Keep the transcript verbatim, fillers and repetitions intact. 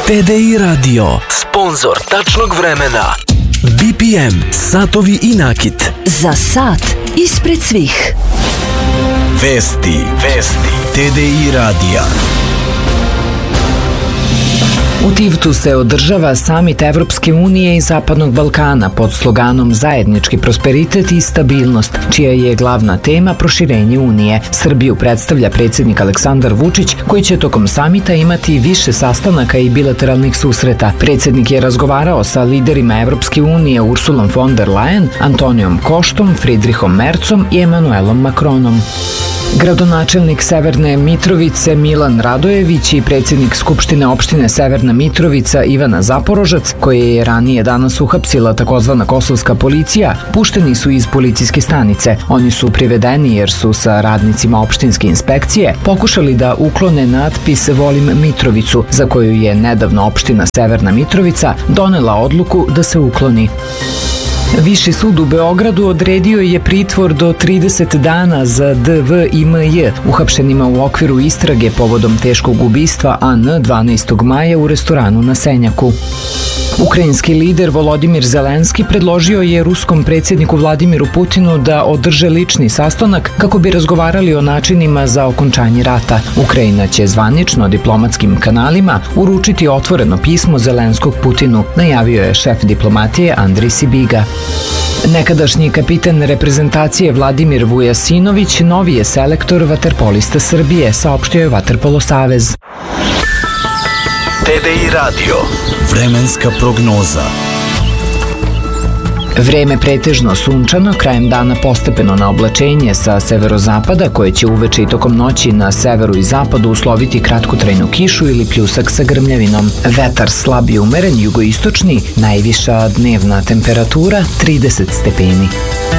T D I Radio, sponzor tačnog vremena. B P M, satovi i nakit. Za sat ispred svih. Vesti, vesti, T D I radija. U Tivtu se održava samit Evropske unije i Zapadnog Balkana pod sloganom Zajednički prosperitet i stabilnost, čija je glavna tema proširenje Unije. Srbiju predstavlja predsjednik Aleksandar Vučić, koji će tokom samita imati više sastanaka i bilateralnih susreta. Predsjednik je razgovarao sa liderima Evropske unije Ursulom von der Leyen, Antonijom Koštom, Friedrichom Merzom i Emanuelom Macronom. Gradonačelnik Severne Mitrovice Milan Radojević i predsjednik Skupštine opštine Severna Mitrovica Ivana Zaporožac, koje je ranije danas uhapsila takozvana kosovska policija, pušteni su iz policijske stanice. Oni su privedeni jer su sa radnicima opštinske inspekcije pokušali da uklone natpis Volim Mitrovicu, za koju je nedavno opština Severna Mitrovica donela odluku da se ukloni. Viši sud u Beogradu odredio je pritvor do trideset dana za D V i M J, uhapšenima u okviru istrage povodom teškog ubistva A N dvanaestog maja u restoranu na Senjaku. Ukrajinski lider Volodimir Zelenski predložio je ruskom predsjedniku Vladimiru Putinu da održe lični sastanak kako bi razgovarali o načinima za okončanje rata. Ukrajina će zvanično diplomatskim kanalima uručiti otvoreno pismo Zelenskog Putinu, najavio je šef diplomatije Andrej Sibiga. Nekadašnji kapitan reprezentacije Vladimir Vujasinović novi je selektor vaterpolista Srbije, saopštio je Vaterpolo savez. T D I radio. Vremenska prognoza. Vreme pretežno sunčano, krajem dana postepeno na oblačenje sa severozapada, koje će uveče i tokom noći na severu i zapadu usloviti kratkotrajnu kišu ili pljusak sa grmljavinom. Vetar slab i umeren, jugoistočni, najviša dnevna temperatura trideset stepeni.